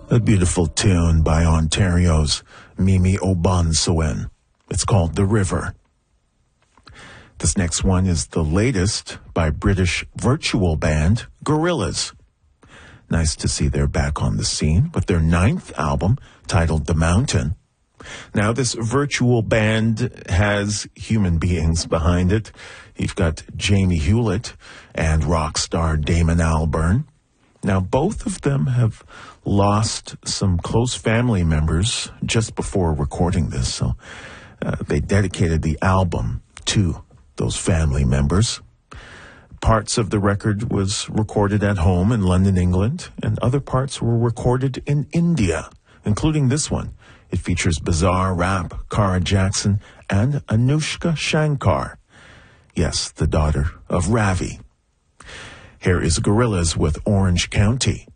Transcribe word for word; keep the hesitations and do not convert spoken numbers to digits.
A beautiful tune by Ontario's Mimi Obansoen. It's called The River. This next one is the latest by British virtual band Gorillaz. Nice to see they're back on the scene with their ninth album titled The Mountain. Now, this virtual band has human beings behind it. You've got Jamie Hewlett and rock star Damon Albarn. Now, both of them have lost some close family members just before recording this, so uh, they dedicated the album to those family members. Parts of the record was recorded at home in London, England, and other parts were recorded in India, including this one. It features bizarre rap, Cara Jackson, and Anushka Shankar. Yes, the daughter of Ravi. Here is Gorillaz with Orange County.